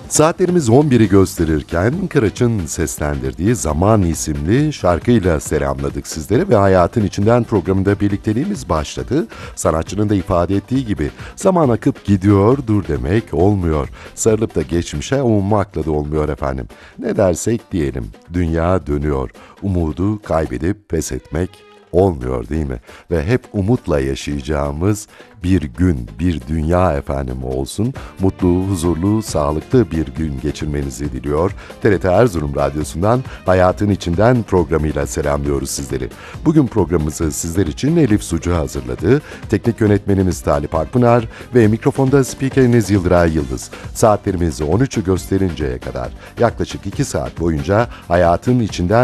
Saatlerimiz 11'i gösterirken Kıraç'ın seslendirdiği Zaman isimli şarkıyla selamladık sizlere ve Hayatın İçinden programında birlikteliğimiz başladı. Sanatçının da ifade ettiği gibi zaman akıp gidiyor, dur demek olmuyor. Sarılıp da geçmişe ummakla da olmuyor efendim. Ne dersek diyelim, dünya dönüyor. Umudu kaybedip pes etmek olmuyor değil mi? Ve hep umutla yaşayacağımız bir gün, bir dünya efendim olsun. Mutlu, huzurlu, sağlıklı bir gün geçirmenizi diliyor. TRT Erzurum Radyosu'ndan Hayatın İçinden programıyla selamlıyoruz sizleri. Bugün programımızı sizler için Elif Sucu hazırladı. Teknik yönetmenimiz Talip Akpınar ve mikrofonda spikeriniz Yıldıray Yıldız. Saatlerimiz 13'ü gösterinceye kadar yaklaşık 2 saat boyunca Hayatın İçinden